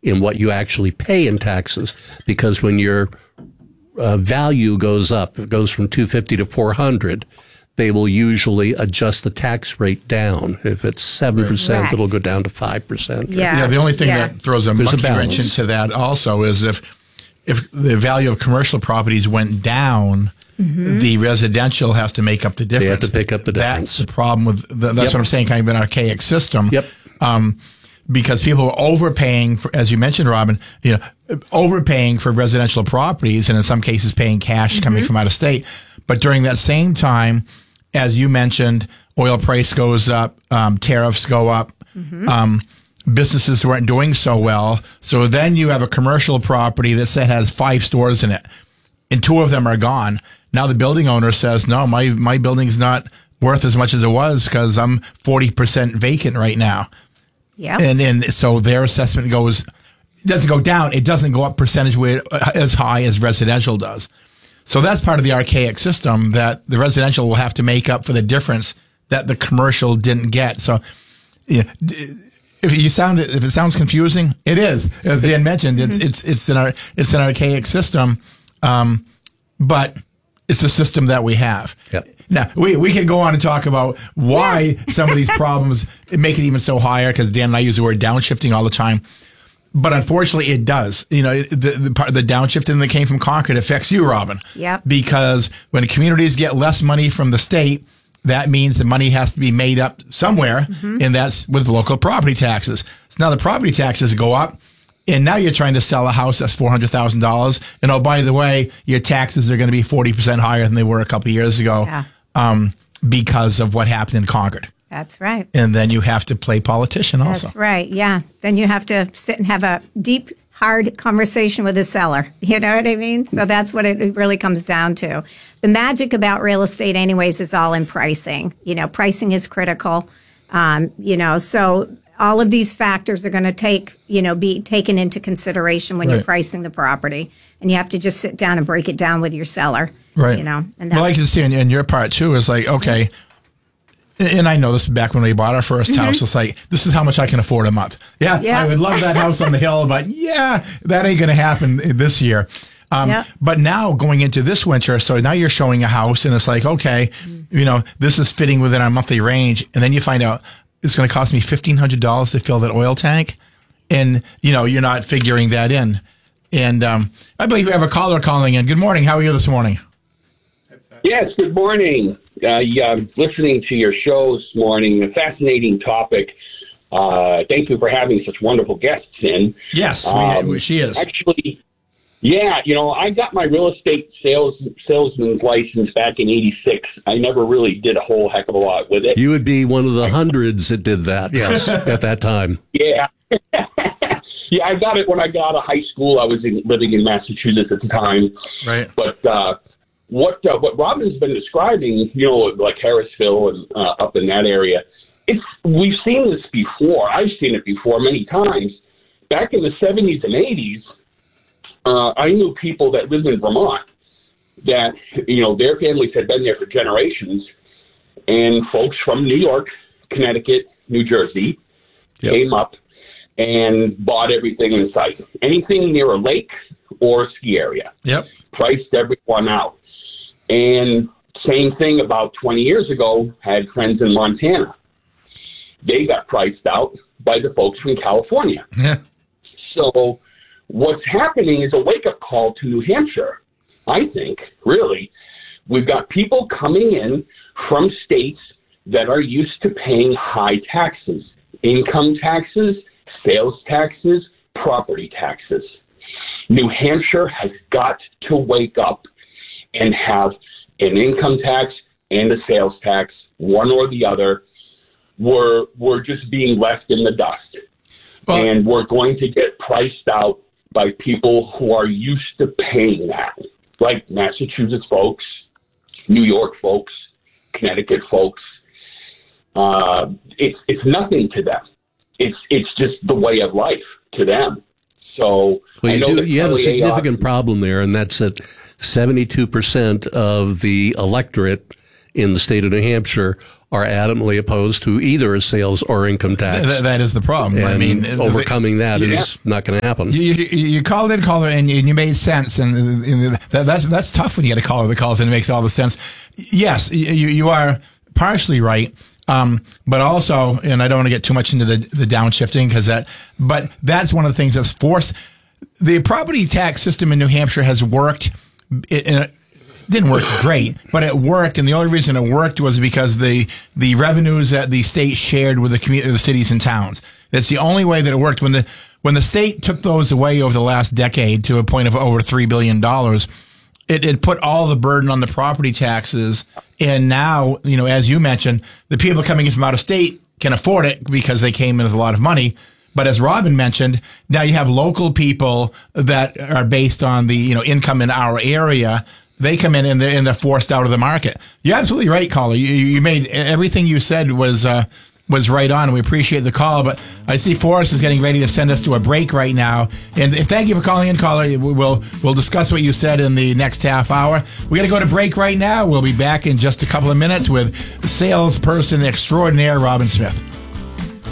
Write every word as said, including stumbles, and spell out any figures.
in what you actually pay in taxes, because when your uh, value goes up, it goes from two hundred fifty to four hundred, they will usually adjust the tax rate down. If it's seven percent, right. it'll go down to five percent. Yeah. yeah, the only thing Yeah. that throws a There's a monkey wrench balance. into that also is if if the value of commercial properties went down, mm-hmm. the residential has to make up the difference. They have to pick up the difference. That's the problem with, the, that's Yep. what I'm saying, kind of an archaic system. Yep. Um, because people are overpaying, for, as you mentioned, Robin, you know, overpaying for residential properties, and in some cases paying cash mm-hmm. coming from out of state. But during that same time, as you mentioned, oil price goes up, um, tariffs go up, mm-hmm. um, businesses weren't doing so well. So then you have a commercial property that say has five stores in it, and two of them are gone. Now the building owner says, no, my, my building's not worth as much as it was because I'm forty percent vacant right now. Yeah. And and so their assessment goes, it doesn't go down. It doesn't go up percentage way as high as residential does. So that's part of the archaic system that the residential will have to make up for the difference that the commercial didn't get. So yeah, if you sound if it sounds confusing, it is. As Dan mentioned, it's mm-hmm. it's it's an it's an archaic system, um, but it's a system that we have. Yep. Now, we, we can go on and talk about why yeah. some of these problems make it even so higher, because Dan and I use the word downshifting all the time. But unfortunately, it does. You know, the, the, part, the downshifting that came from Concord affects you, Robin. Yep. Because when communities get less money from the state, that means the money has to be made up somewhere, mm-hmm. and that's with local property taxes. So now the property taxes go up, and now you're trying to sell a house that's four hundred thousand dollars. And oh, by the way, your taxes are going to be forty percent higher than they were a couple of years ago. Yeah. Um, because of what happened in Concord. That's right. And then you have to play politician also. That's right, yeah. Then you have to sit and have a deep, hard conversation with the seller. You know what I mean? So that's what it really comes down to. The magic about real estate anyways is all in pricing. You know, pricing is critical. Um, you know, so all of these factors are going to take, you know, be taken into consideration when right. you're pricing the property. And you have to just sit down and break it down with your seller. Right. You know, and that's, well, I can see in, in your part too is like, okay, and I know this back when we bought our first mm-hmm. house, it's like, this is how much I can afford a month. Yeah, yeah. I would love that house on the hill, but yeah, that ain't going to happen this year. Um, yep. But now going into this winter, so now you're showing a house and it's like, okay, mm-hmm. you know, this is fitting within our monthly range. And then you find out it's going to cost me fifteen hundred dollars to fill that oil tank. And, you know, you're not figuring that in. And um, I believe we have a caller calling in. Good morning. How are you this morning? Yes, good morning. Uh, yeah, I'm listening to your show this morning. A fascinating topic. Uh, thank you for having such wonderful guests in. Yes, um, we, she is. Actually, yeah, you know, I got my real estate sales salesman's license back in eighty-six. I never really did a whole heck of a lot with it. You would be one of the hundreds that did that, yes, at that time. Yeah. Yeah, I got it when I got out of high school. I was in, living in Massachusetts at the time. Right. But uh, what uh, what Robin's been describing, you know, like Harrisville and uh, up in that area, it's we've seen this before. I've seen it before many times. Back in the seventies and eighties, uh, I knew people that lived in Vermont that, you know, their families had been there for generations, and folks from New York, Connecticut, New Jersey yep. came up and bought everything in sight. Anything near a lake or a ski area. Yep. Priced everyone out. And same thing about twenty years ago, had friends in Montana. They got priced out by the folks from California. Yeah. So what's happening is a wake-up call to New Hampshire, I think, really. We've got people coming in from states that are used to paying high taxes, income taxes, sales taxes, property taxes. New Hampshire has got to wake up and have an income tax and a sales tax, one or the other. We're, we're just being left in the dust. Well, and we're going to get priced out by people who are used to paying that, like Massachusetts folks, New York folks, Connecticut folks. Uh, it's it's nothing to them. It's it's just the way of life to them. So well, I you, know do, that you have a Kelly significant Ayotte, problem there, and that's that seventy-two percent of the electorate in the state of New Hampshire are adamantly opposed to either a sales or income tax. Th- that is the problem. And I mean, overcoming that yeah. is not going to happen. You, you, you called in, caller, and you, and you made sense, and, and that, that's that's tough when you get a caller that calls in and makes all the sense. Yes, you, you are partially right, um, but also, and I don't want to get too much into the the downshifting because that, but that's one of the things that's forced. The property tax system in New Hampshire has worked. It, it didn't work great, but it worked, and the only reason it worked was because the the revenues that the state shared with the community, the cities and towns. That's the only way that it worked. When the when the state took those away over the last decade to a point of over three billion dollars, it, it put all the burden on the property taxes. And now, you know, as you mentioned, the people coming in from out of state can afford it because they came in with a lot of money. But as Robin mentioned, now you have local people that are based on the, you know, income in our area. They come in and they're, and they're forced out of the market. You're absolutely right, caller. You, you made everything you said was uh, was right on. We appreciate the call, but I see Forrest is getting ready to send us to a break right now. And thank you for calling in, caller. We'll we'll discuss what you said in the next half hour. We got to go to break right now. We'll be back in just a couple of minutes with salesperson extraordinaire Robin Smith.